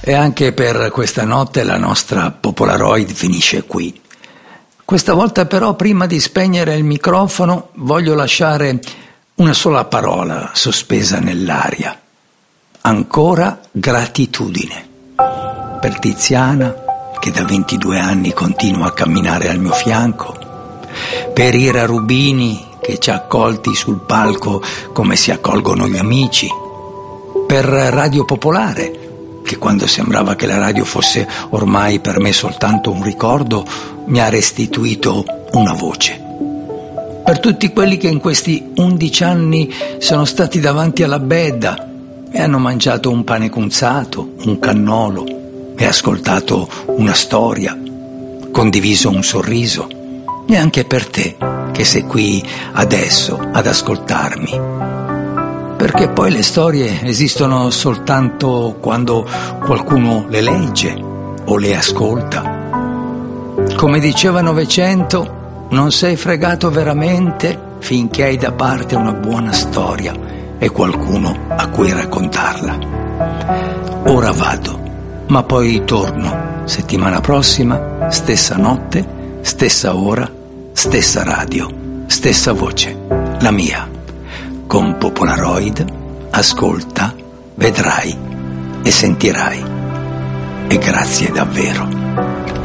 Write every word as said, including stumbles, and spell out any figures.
E anche per questa notte la nostra Popolaroid finisce qui. Questa volta però, prima di spegnere il microfono, voglio lasciare una sola parola sospesa nell'aria. Ancora gratitudine. Per Tiziana, che da ventidue anni continua a camminare al mio fianco. Per Ira Rubini, che ci ha accolti sul palco come si accolgono gli amici. Per Radio Popolare, che quando sembrava che la radio fosse ormai per me soltanto un ricordo, mi ha restituito una voce. Per tutti quelli che in questi undici anni sono stati davanti alla bedda e hanno mangiato un pane cunzato, un cannolo, e ascoltato una storia, condiviso un sorriso, e anche per te che sei qui adesso ad ascoltarmi. Perché poi le storie esistono soltanto quando qualcuno le legge o le ascolta. Come diceva Novecento, non sei fregato veramente finché hai da parte una buona storia e qualcuno a cui raccontarla. Ora vado, ma poi torno settimana prossima, stessa notte, stessa ora, stessa radio, stessa voce, la mia. Con Popolaroid, ascolta, vedrai e sentirai. E grazie davvero.